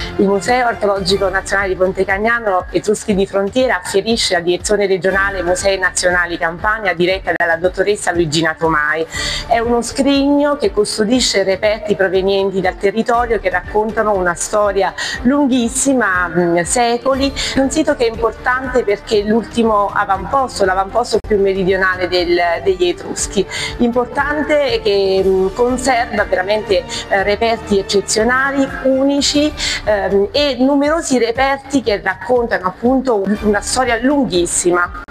Il Museo Archeologico Nazionale di Ponte Cagnano Etruschi di Frontiera afferisce la Direzione Regionale Musei Nazionali Campania diretta dalla dottoressa Luigina Tomai. È uno scrigno che custodisce reperti provenienti dal territorio che raccontano una storia lunghissima, secoli. Un sito che è importante perché è l'ultimo avamposto, l'avamposto più meridionale degli Etruschi. Importante che conserva veramente reperti eccezionali, unici, e numerosi reperti che raccontano appunto una storia lunghissima.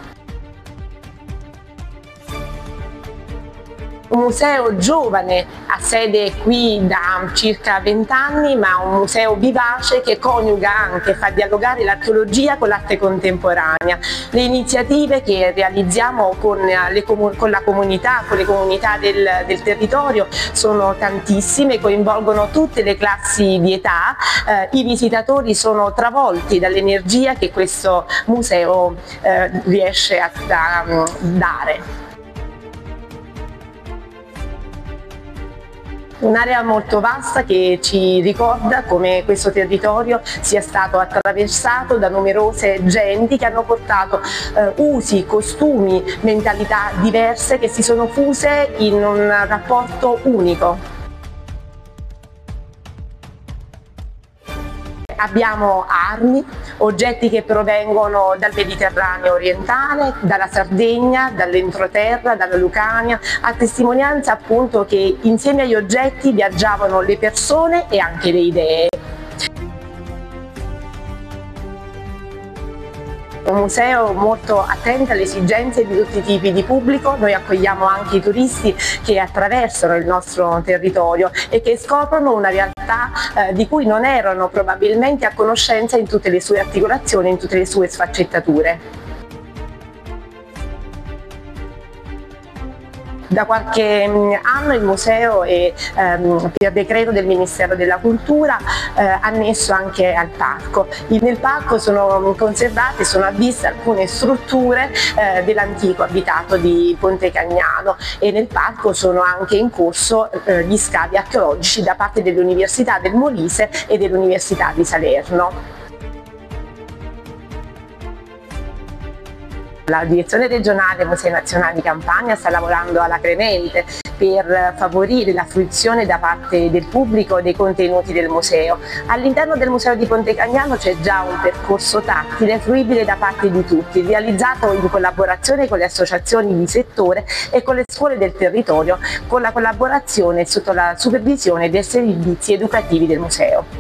Un museo giovane, ha sede qui da circa 20 anni, ma un museo vivace che coniuga anche, fa dialogare l'archeologia con l'arte contemporanea. Le iniziative che realizziamo con la comunità, con le comunità del territorio sono tantissime, coinvolgono tutte le classi di età, i visitatori sono travolti dall'energia che questo museo riesce a dare. Un'area molto vasta che ci ricorda come questo territorio sia stato attraversato da numerose genti che hanno portato usi, costumi, mentalità diverse che si sono fuse in un rapporto unico. Abbiamo armi, oggetti che provengono dal Mediterraneo orientale, dalla Sardegna, dall'entroterra, dalla Lucania, a testimonianza appunto che insieme agli oggetti viaggiavano le persone e anche le idee. Un museo molto attento alle esigenze di tutti i tipi di pubblico. Noi accogliamo anche i turisti che attraversano il nostro territorio e che scoprono una realtà di cui non erano probabilmente a conoscenza in tutte le sue articolazioni, in tutte le sue sfaccettature. Da qualche anno il museo è, per decreto del Ministero della Cultura, annesso anche al parco. Nel parco sono conservate, sono a vista alcune strutture dell'antico abitato di Ponte Cagnano e nel parco sono anche in corso gli scavi archeologici da parte dell'Università del Molise e dell'Università di Salerno. La Direzione Regionale Musei Nazionali Campania sta lavorando alacremente per favorire la fruizione da parte del pubblico dei contenuti del museo. All'interno del Museo di Ponte Cagnano c'è già un percorso tattile fruibile da parte di tutti, realizzato in collaborazione con le associazioni di settore e con le scuole del territorio, con la collaborazione sotto la supervisione dei servizi educativi del museo.